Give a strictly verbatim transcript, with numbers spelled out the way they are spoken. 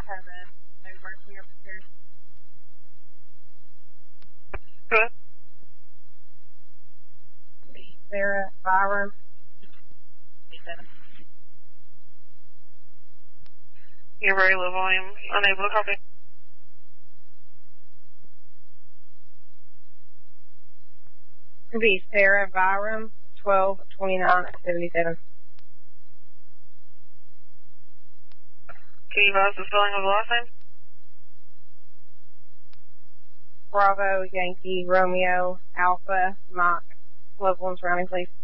have a over here prepared. Good. Sarah Byram. You're very low volume. Unable to copy. Be Sarah Byram, twelve twenty-nine seventy-seven. Can you advise the spelling of the last name? Bravo, Yankee, Romeo, Alpha, Mike. Loved ones surrounding, please.